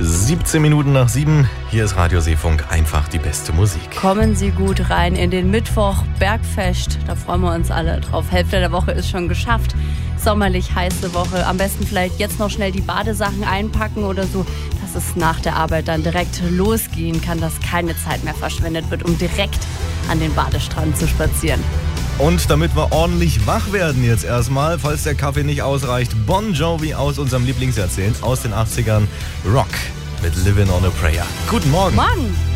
17 Minuten nach 7. Hier ist Radio Seefunk, einfach die beste Musik. Kommen Sie gut rein in den Mittwoch Bergfest. Da freuen wir uns alle drauf. Hälfte der Woche ist schon geschafft. Sommerlich heiße Woche. Am besten vielleicht jetzt noch schnell die Badesachen einpacken oder so, dass es nach der Arbeit dann direkt losgehen kann, dass keine Zeit mehr verschwendet wird, um direkt an den Badestrand zu spazieren. Und damit wir ordentlich wach werden jetzt erstmal, falls der Kaffee nicht ausreicht, Bon Jovi aus unserem Lieblingsjahrzehnt, aus den 80ern, Rock mit Living on a Prayer. Guten Morgen. Morgen.